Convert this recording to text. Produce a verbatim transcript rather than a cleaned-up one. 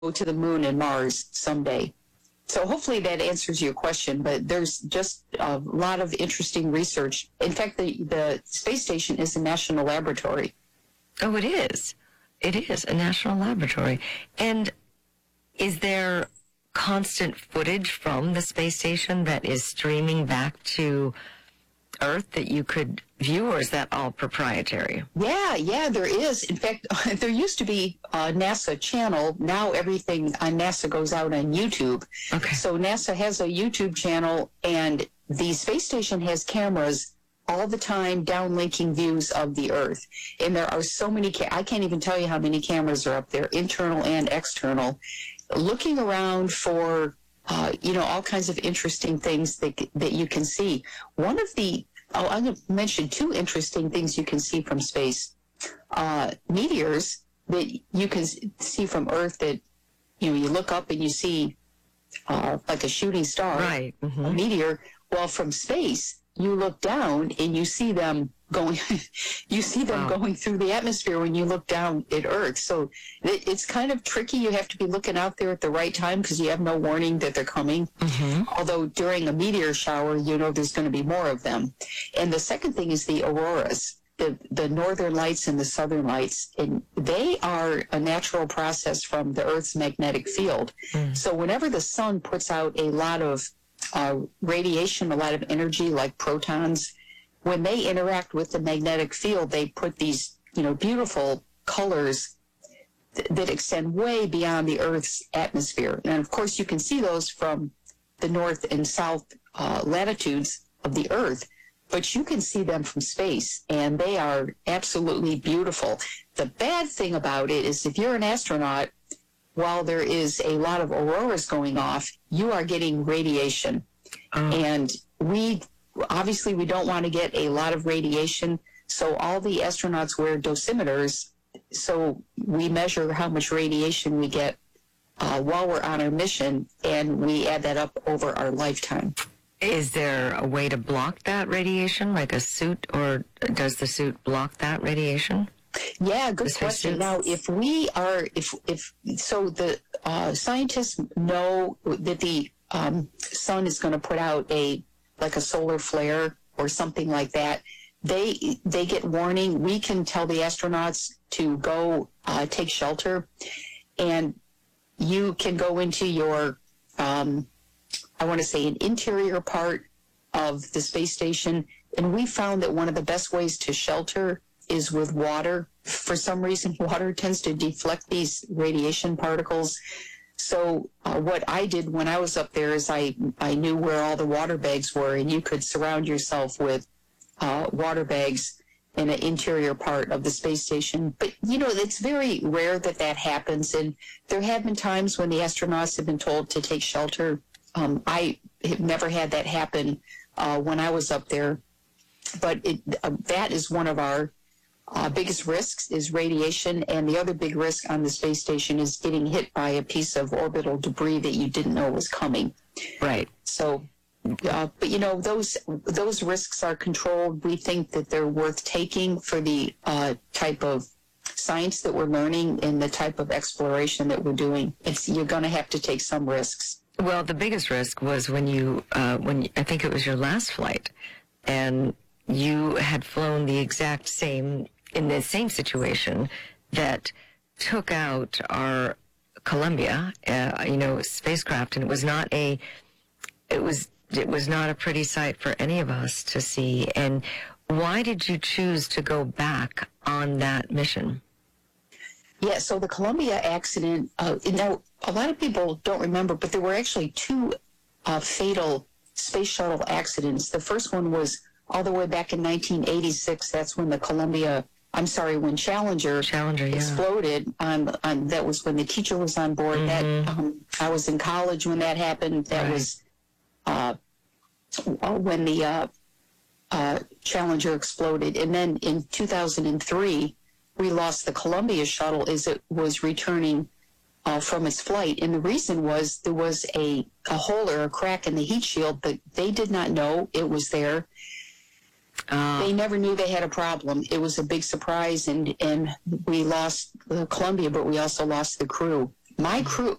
to the moon and Mars someday. So hopefully that answers your question, but there's just a lot of interesting research. In fact, the, the space station is a national laboratory. Oh, it is. It is a national laboratory. And is there constant footage from the space station that is streaming back to Earth that you could view, or is that all proprietary? Yeah, yeah, there is. In fact, there used to be a NASA channel. Now everything on NASA goes out on YouTube. Okay. So NASA has a YouTube channel, and the space station has cameras all the time downlinking views of the Earth. And there are so many, ca- I can't even tell you how many cameras are up there, internal and external, looking around for, uh, you know, all kinds of interesting things that, that you can see. One of the, oh, I'm going to mention two interesting things you can see from space. Uh, meteors that you can see from Earth that, you know, you look up and you see uh, like a shooting star, right. Mm-hmm. a meteor. Well, from space, you look down and you see them going, you see them wow. going through the atmosphere when you look down at Earth. So it, it's kind of tricky. You have to be looking out there at the right time because you have no warning that they're coming. Mm-hmm. Although during a meteor shower, you know there's going to be more of them. And the second thing is the auroras, the, the northern lights and the southern lights. And they are a natural process from the Earth's magnetic field. Mm. So whenever the sun puts out a lot of Uh, radiation, a lot of energy like protons, when they interact with the magnetic field, they put these, you know, beautiful colors th- that extend way beyond the Earth's atmosphere. And of course, you can see those from the north and south uh, latitudes of the Earth, but you can see them from space, and they are absolutely beautiful. The bad thing about it is if you're an astronaut, while there is a lot of auroras going off, you are getting radiation. Oh. And we, obviously, we don't want to get a lot of radiation. So all the astronauts wear dosimeters. So we measure how much radiation we get uh, while we're on our mission, and we add that up over our lifetime. Is there a way to block that radiation, like a suit, or does the suit block that radiation? Yeah, good The question. suits? Now, if we are, if, if, so the uh, scientists know that the um, sun is going to put out a, like a solar flare or something like that. They, they get warning. We can tell the astronauts to go uh, take shelter, and you can go into your, um, I want to say an interior part of the space station. And we found that one of the best ways to shelter is with water. For some reason, water tends to deflect these radiation particles. So uh, what I did when I was up there is I, I knew where all the water bags were, and you could surround yourself with uh, water bags in an interior part of the space station. But, you know, it's very rare that that happens. And there have been times when the astronauts have been told to take shelter. Um, I have never had that happen uh, when I was up there. But it, uh, that is one of our Uh, biggest risks is radiation, and the other big risk on the space station is getting hit by a piece of orbital debris that you didn't know was coming. Right. So, uh, but you know, those those risks are controlled. We think that they're worth taking for the uh, type of science that we're learning and the type of exploration that we're doing. It's you're going to have to take some risks. Well, the biggest risk was when you, uh, when I think it was your last flight, and you had flown the exact same, in the same situation that took out our Columbia, uh, you know, spacecraft, and it was not a, it was, it was not a pretty sight for any of us to see. And why did you choose to go back on that mission? Yeah, so the Columbia accident, uh, now, a lot of people don't remember, but there were actually two uh, fatal space shuttle accidents. The first one was all the way back in nineteen eighty-six. That's when the Columbia, I'm sorry, when Challenger, Challenger yeah. exploded. On, on that was when the teacher was on board. Mm-hmm. That um, I was in college when that happened. That right. was uh, when the uh, uh, Challenger exploded. And then in two thousand three, we lost the Columbia shuttle as it was returning uh, from its flight. And the reason was there was a, a hole or a crack in the heat shield, but they did not know it was there. Uh, they never knew they had a problem. It was a big surprise, and, and we lost the Columbia, but we also lost the crew. My crew,